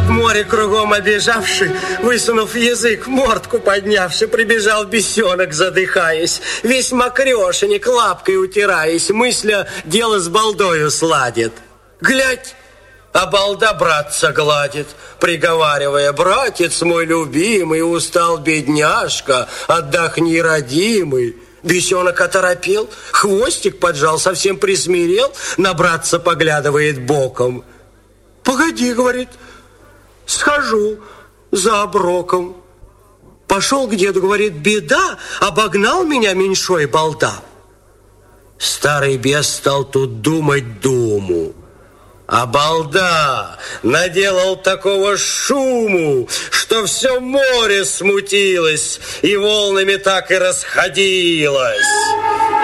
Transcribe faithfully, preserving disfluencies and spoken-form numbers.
От моря кругом обежавший, высунув язык, мордку поднявший, прибежал бесенок, задыхаясь, весь мокрешенек, лапкой утираясь, мысля, дело с балдою сладит. Глядь, а балда братца гладит, приговаривая: братец мой любимый, устал бедняжка, отдохни, родимый. Бесенок оторопел, хвостик поджал, совсем присмирел, на братца поглядывает боком. Погоди, говорит, схожу за оброком. Пошел к деду, говорит: беда, обогнал меня меньшой балда. Старый бес стал тут думать думу. А балда наделал такого шуму, что все море смутилось и волнами так и расходилось.